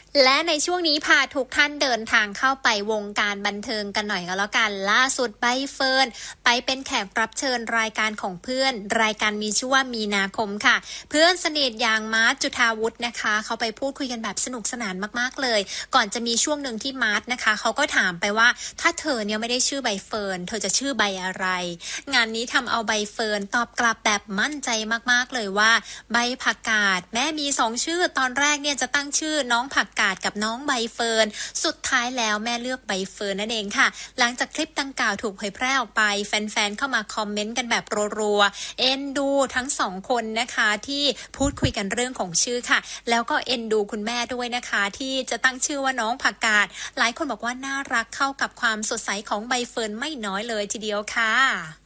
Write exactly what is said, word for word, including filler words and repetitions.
และในช่วงนี้พาทุกท่านเดินทางเข้าไปวงการบันเทิงกันหน่อยก็แล้วกันล่าสุดใบเฟิร์นไปเป็นแขกรับเชิญรายการของเพื่อนรายการมีชื่อว่ามีนาคมค่ะเพื่อนสนิทอย่างมาร์ทจุฑาวุฒินะคะเขาไปพูดคุยกันแบบสนุกสนานมากๆเลยก่อนจะมีช่วงหนึ่งที่มาร์ทนะคะเขาก็ถามไปว่าถ้าเธอเนี่ยไม่ได้ชื่อใบเฟิร์นเธอจะชื่อใบอะไรงานนี้ทำเอาใบเฟิร์นตอบกลับแบบมั่นใจมากๆเลยว่าใบผักกาดแม่มีสองชื่อตอนแรกเนี่ยจะตั้งชื่อน้องผักกาดกับน้องใบเฟิร์นสุดท้ายแล้วแม่เลือกใบเฟิร์นนั่นเองค่ะหลังจากคลิปดังกล่าวถูกเผยแพร่ออกไปแฟนๆเข้ามาคอมเมนต์กันแบบรัวๆเอ็นดูทั้งสองคนนะคะที่พูดคุยกันเรื่องของชื่อค่ะแล้วก็เอ็นดูคุณแม่ด้วยนะคะที่จะตั้งชื่อว่าน้องผักกาดหลายคนบอกว่าน่ารักเข้ากับความสดใสของใบเฟิร์นไม่น้อยเลยทีเดียวค่ะ